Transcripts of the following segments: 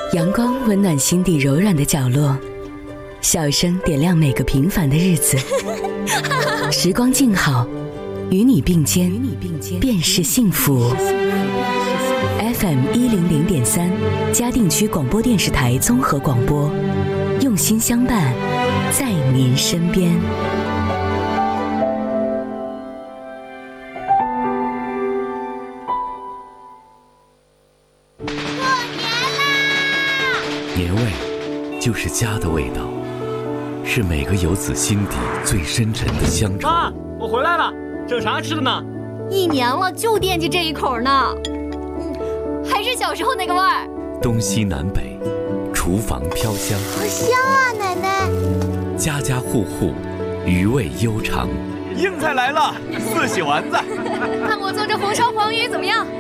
阳光温暖心底柔软的角落，笑声点亮每个平凡的日子。时光静好，与你并肩，便是幸福。FM100.3，嘉定区广播电视台综合广播，用心相伴，在您身边。 年味就是家的味道，是每个游子心底最深沉的乡愁。 妈，我回来了，整啥吃的呢 ？1年了就惦记这一口呢，还是小时候那个味儿。 东西南北，厨房飘香， 好香啊，奶奶！ 家家户户，余味悠长。 硬菜来了，4喜丸子。 看我做这红烧黄鱼怎么样？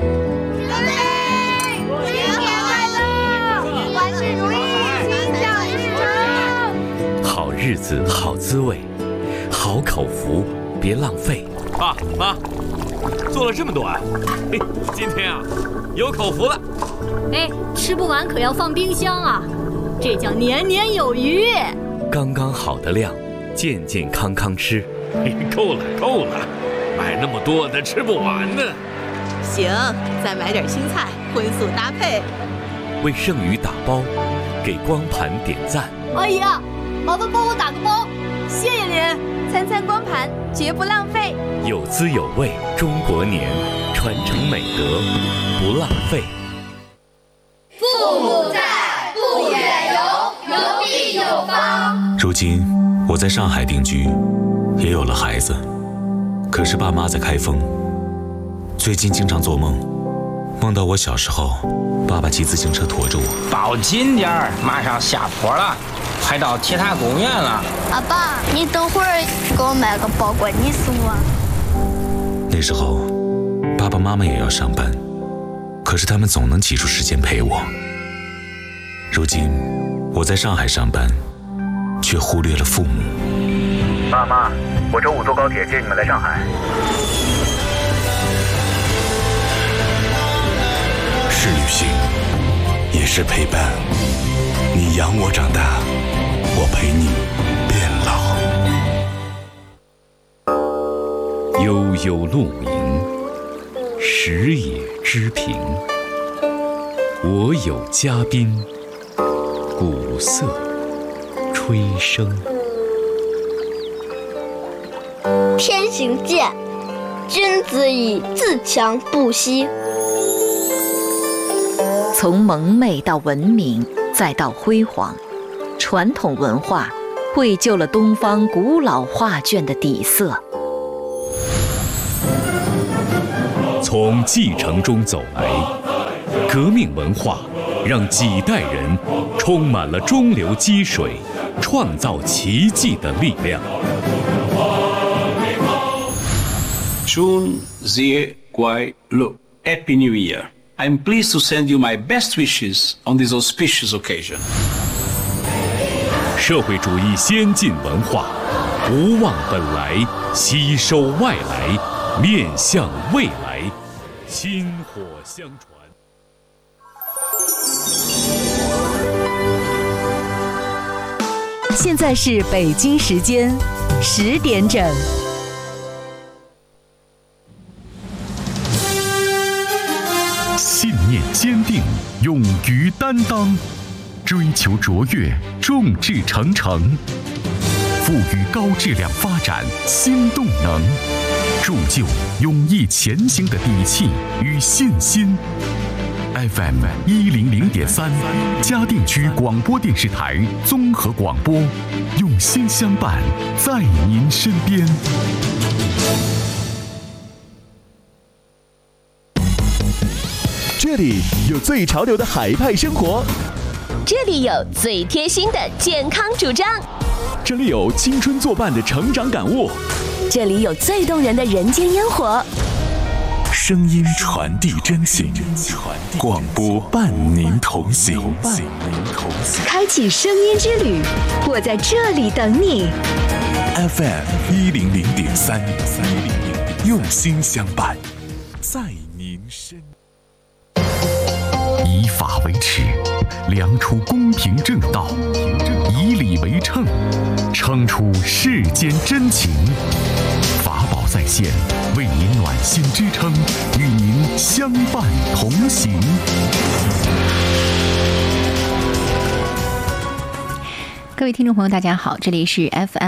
好日子好滋味，好口福别浪费。 爸妈，做了这么多啊！今天啊，有口福了。 吃不完可要放冰箱啊，这叫年年有余。 刚刚好的量，健健康康吃。 够了，买那么多咱吃不完呢。 行，再买点青菜，荤素搭配。 为剩余打包，给光盘点赞。 阿姨啊，麻烦帮我打个包，谢谢您。 餐餐光盘，绝不浪费。 有滋有味，中国年，传承美德，不浪费。 父母在，不远游，游必有方。 如今我在上海定居，也有了孩子，可是爸妈在开封。最近经常做梦，梦到我小时候，爸爸骑自行车驮着我。 抱紧点儿，马上下坡了，快到铁塔公园了。 阿爸，你等会儿给我买个包裹，你送我。 那时候，爸爸妈妈也要上班，可是他们总能挤出时间陪我。如今，我在上海上班，却忽略了父母。 爸妈，我周5坐高铁接你们来上海。 是旅行，也是陪伴。你养我长大，我陪你变老。 悠悠鹿鸣，食野之苹。我有嘉宾，鼓瑟吹笙。 天行健，君子以自强不息。 从蒙昧到文明，再到辉煌，传统文化绘就了东方古老画卷的底色。 从继承中走来，革命文化让几代人充满了中流击水、创造奇迹的力量。 Chun Zie Guai Lu. Happy New Year. I'm pleased to send you my best wishes on this auspicious occasion. 社会主义先进文化，不忘本来，吸收外来，面向未来，薪火相传。 现在是北京时间10点整。 信念坚定，勇于担当，追求卓越，众志成城，赋予高质量发展新动能，铸就勇毅前行的底气与信心。FM100.3，嘉定区广播电视台综合广播，用心相伴，在您身边。 这里有最潮流的海派生活， 这里有最贴心的健康主张， 这里有青春作伴的成长感悟， 这里有最动人的人间烟火。 声音传递真情，广播伴您同行。 开启声音之旅，我在这里等你。 FM100.3，用心相伴，在您身。 以法为尺， 量出公平正道，以礼为秤，称出世间真情。法宝在线，为您暖心支撑，与您相伴同行。 各位听众朋友大家好，这里是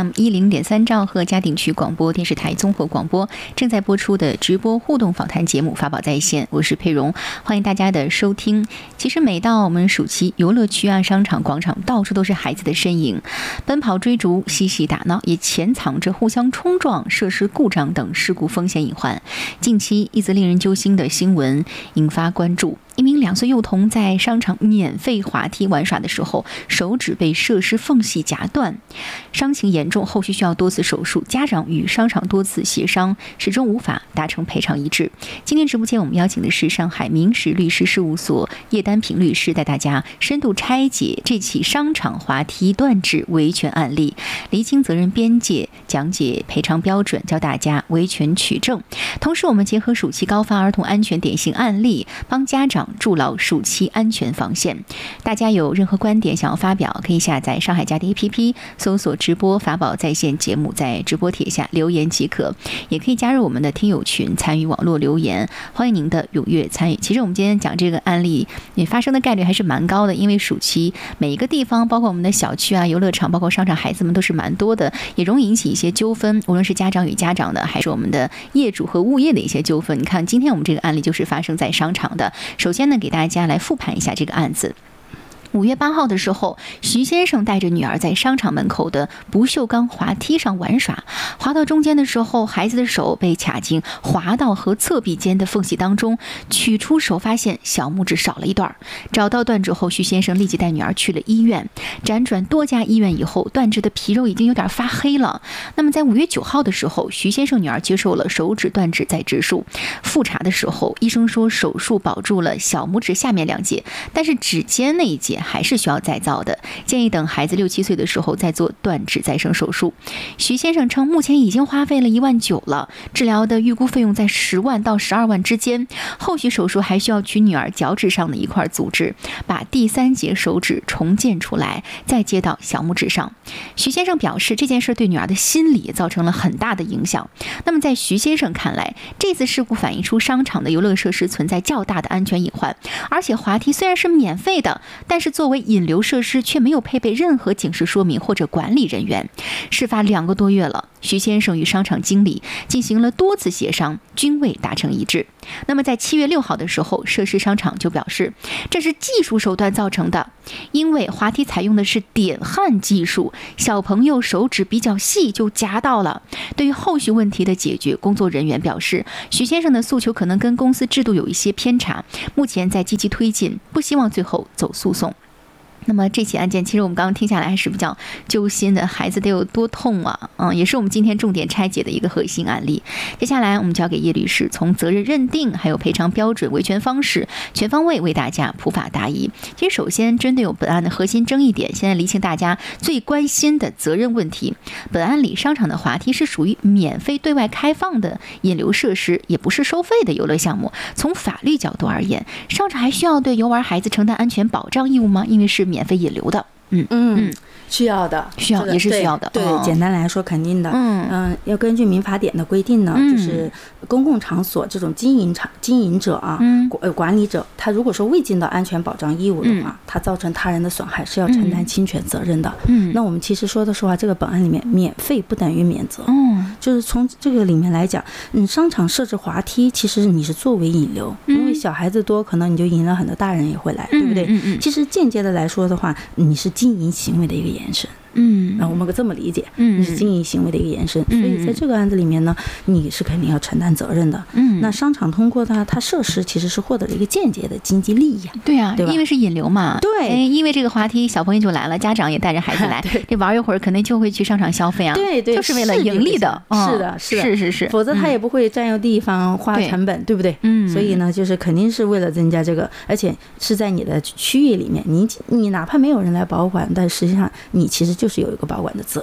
FM10.3兆赫嘉定区广播电视台综合广播正在播出的直播互动访谈节目法宝在线，我是佩蓉，欢迎大家的收听。其实每到我们暑期，游乐区啊、商场、广场到处都是孩子的身影，奔跑追逐、嬉戏打闹，也潜藏着互相冲撞、设施故障等事故风险隐患。近期一则令人揪心的新闻引发关注，一名2岁幼童在商场免费滑梯玩耍的时候，手指被设施缝隙夹断，伤情严重，后续需要多次手术。家长与商场多次协商，始终无法达成赔偿一致。今天直播间我们邀请的是上海明实律师事务所叶丹平律师，带大家深度拆解这起商场滑梯断指维权案例，厘清责任边界，讲解赔偿标准，教大家维权取证。同时我们结合暑期高发儿童安全典型案例，帮家长筑牢暑期安全防线。大家有任何观点想要发表，可以下载上海嘉定 APP， 搜索直播法宝在线节目，在直播帖下留言即可，也可以加入我们的听友群参与网络留言，欢迎您的踊跃参与。其实我们今天讲这个案例也发生的概率还是蛮高的，因为暑期每一个地方，包括我们的小区啊、游乐场，包括商场，孩子们都是蛮多的，也容易引起一些纠纷，无论是家长与家长的，还是我们的业主和物业的一些纠纷。你看今天我们这个案例就是发生在商场的。首先呢，给大家来复盘一下这个案子。5月8号的时候，徐先生带着女儿在商场门口的不锈钢滑梯上玩耍，滑到中间的时候，孩子的手被卡进滑道和侧壁间的缝隙当中，取出手发现小拇指少了一段。找到断指后，徐先生立即带女儿去了医院，辗转多家医院以后，断指的皮肉已经有点发黑了。那么在5月9号的时候，徐先生女儿接受了手指断指再植术，复查的时候，医生说手术保住了小拇指下面2节，但是指尖那一节还是需要再造的，建议等孩子6、7岁的时候再做断指再生手术。徐先生称，目前已经花费了1.9万了，治疗的预估费用在10万到12万之间。后续手术还需要取女儿脚趾上的一块组织，把第3节手指重建出来，再接到小拇指上。徐先生表示，这件事对女儿的心理造成了很大的影响。那么在徐先生看来，这次事故反映出商场的游乐设施存在较大的安全隐患，而且滑梯虽然是免费的，但是作为引流设施却没有配备任何警示说明或者管理人员。事发2个多月了，徐先生与商场经理进行了多次协商，均未达成一致。那么在7月6号的时候，涉事商场就表示，这是技术手段造成的，因为滑梯采用的是点焊技术，小朋友手指比较细就夹到了。对于后续问题的解决，工作人员表示，徐先生的诉求可能跟公司制度有一些偏差，目前在积极推进，不希望最后走诉讼。那么这起案件其实我们刚刚听下来还是比较揪心的，孩子得有多痛啊！也是我们今天重点拆解的一个核心案例。接下来我们交给叶律师，从责任认定还有赔偿标准、维权方式全方位为大家普法答疑。其实首先针对有本案的核心争议点，现在厘清大家最关心的责任问题。本案里商场的滑梯是属于免费对外开放的引流设施，也不是收费的游乐项目。从法律角度而言，商场还需要对游玩孩子承担安全保障义务吗？因为是免费引流的。 需要的， 也是需要的。 对，简单来说肯定的。要根据民法典的规定呢，就是公共场所这种经营者啊，管理者，他如果说未尽到安全保障义务的话，他造成他人的损害是要承担侵权责任的。那我们其实说的实话，这个本案里面免费不等于免责。就是从这个里面来讲，商场设置滑梯，其实你是作为引流，因为小孩子多，可能你就引了很多大人也会来，对不对？其实间接的来说的话，你是经营行为的一个延伸。我们这么理解，你是经营行为的一个延伸，所以在这个案子里面呢，你是肯定要承担责任的。那商场通过它设施其实是获得了一个间接的经济利益。 对啊， 对吧？ 因为是引流嘛。 对， 因为这个滑梯小朋友就来了，家长也带着孩子来，这玩一会儿肯定就会去商场消费啊。 对， 就是为了盈利的。是， 否则他也不会占用地方花成本，对不对？所以呢，就是肯定是为了增加这个，而且是在你的区域里面，你哪怕没有人来保管，但实际上你其实就是有一个保管的责任。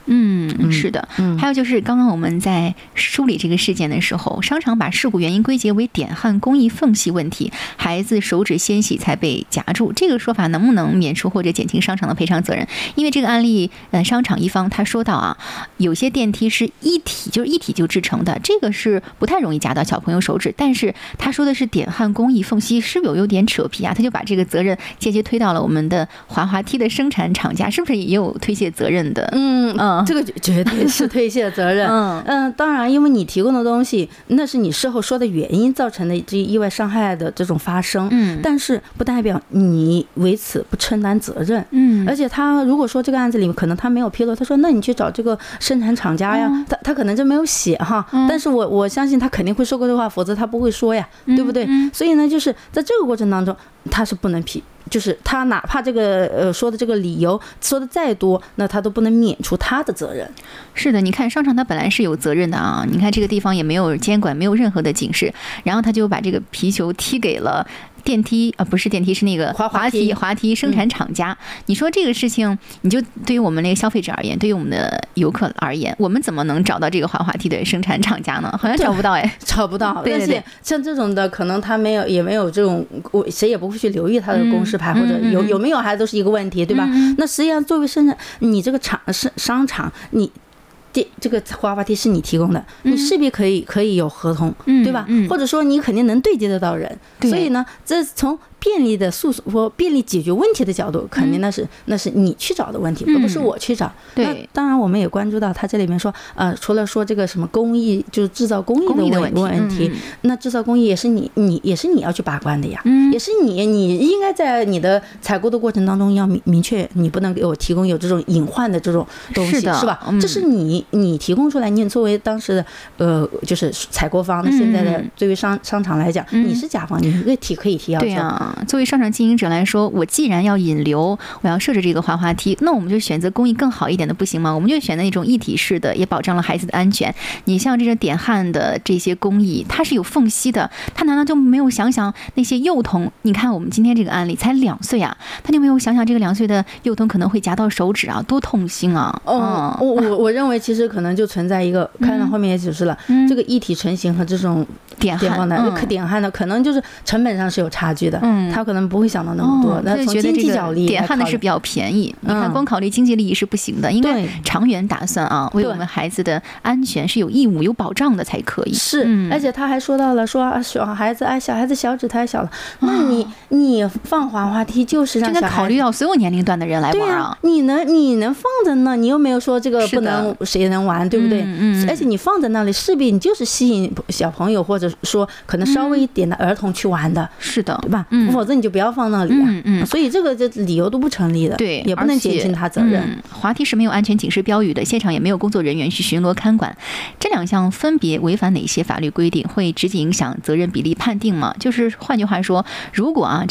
是的。还有就是刚刚我们在梳理这个事件的时候，商场把事故原因归结为点焊工艺缝隙问题，孩子手指纤细才被夹住，这个说法能不能免除或者减轻商场的赔偿责任？因为这个案例，商场一方他说到啊，有些电梯是一体就制成的，这个是不太容易夹到小朋友手指，但是他说的是点焊工艺缝隙，是不是有点扯皮啊？他就把这个责任间接推到了我们的滑滑梯的生产厂家，是不是也有推卸责任的？ 这个绝对是推卸责任。当然，因为你提供的东西，那是你事后说的原因造成的这意外伤害的这种发生。但是不代表你为此不承担责任。而且他如果说这个案子里可能他没有披露，他说那你去找这个生产厂家呀，他可能就没有写哈。但是我相信他肯定会说过这话，否则他不会说呀，对不对？所以呢，就是在这个过程当中，他是不能就是他哪怕这个说的这个理由说的再多，那他都不能免除他的责任。 是的，你看商场他本来是有责任的啊，你看这个地方也没有监管，没有任何的警示，然后他就把这个皮球踢给了电梯不是电梯，是那个滑梯生产厂家。你说这个事情，你就对于我们那个消费者而言，对于我们的游客而言，我们怎么能找到这个滑梯的生产厂家呢？好像找不到找不到。 对， 而且像这种的，可能他也没有这种，谁也不会去留意他的公示牌，或者有没有还都是一个问题，对吧？那实际上作为生产，你这个商场，你这个滑梯是你提供的，你势必可以有合同，对吧？或者说你肯定能对接得到人。所以呢，这从便利的便利解决问题的角度，肯定那是你去找的问题，而不是我去找。那当然我们也关注到他这里面说，除了说这个什么工艺，就是制造工艺的问题，那制造工艺也是你要去把关的呀，也是你应该在你的采购的过程当中要明确，你不能给我提供有这种隐患的这种东西，是吧？这是你提供出来，你作为当时的就是采购方，现在的对于商场来讲，你是甲方，你可以提要求。 对啊。作为商场经营者来说，我既然要引流，我要设置这个滑滑梯，那我们就选择工艺更好一点的，不行吗？我们就选择那种一体式的，也保障了孩子的安全。你像这个点焊的这些工艺，它是有缝隙的，他难道就没有想想那些幼童？你看我们今天这个案例才2岁啊，他就没有想想这个2岁的幼童可能会夹到手指啊，多痛心啊！ 我认为其实可能就存在一个，看到后面也指示了，这个一体成型和这种点焊的，可能就是成本上是有差距的。他可能不会想到那么多，那从经济角力， 点焊的是比较便宜。你看，光考虑经济利益是不行的，应该长远打算啊，为我们孩子的安全是有义务、有保障的才可以。 是，而且他还说到了，说小孩子小指太小了，那你放滑滑梯就是让小孩子考虑到所有年龄段的人来玩啊。你能放在那，你又没有说这个不能谁能玩，对不对？而且你放在那里，势必你就是吸引小朋友，或者说可能稍微一点的儿童去玩的。 是的， 对吧？否则你就不要放那里啊。所以这个理由都不成立的， 对， 也不能减轻他责任。 滑梯是没有安全警示标语的，现场也没有工作人员去巡逻看管，这2项分别违反哪些法律规定？会直接影响责任比例判定吗？就是换句话说，如果